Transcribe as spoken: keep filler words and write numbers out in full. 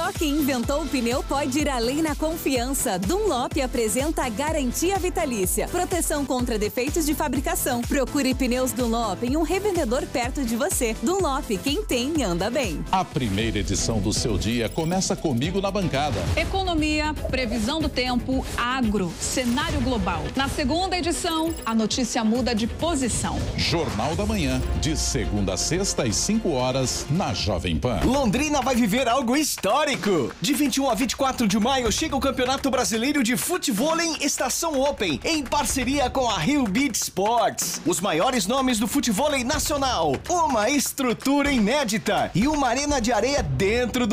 Só quem inventou o pneu pode ir além na confiança. Dunlop apresenta a garantia vitalícia. Proteção contra defeitos de fabricação. Procure pneus Dunlop em um revendedor perto de você. Dunlop, quem tem, anda bem. A primeira edição do seu dia começa comigo na bancada. Economia, previsão do tempo, agro, cenário global. Na segunda edição, a notícia muda de posição. Jornal da Manhã, de segunda a sexta às cinco horas, na Jovem Pan. Londrina vai viver algo histórico. De vinte e um a vinte e quatro de maio chega o Campeonato Brasileiro de Futevôlei Estação Open, em parceria com a Rio Beach Sports. Os maiores nomes do futevôlei nacional, uma estrutura inédita e uma arena de areia dentro do